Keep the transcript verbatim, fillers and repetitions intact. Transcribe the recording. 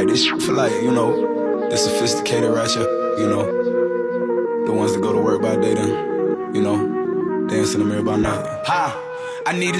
Like this shit for like, you know, the sophisticated ratchet, you know, the ones that go to work by day then, you know, dance in the mirror by night. Ha! I need a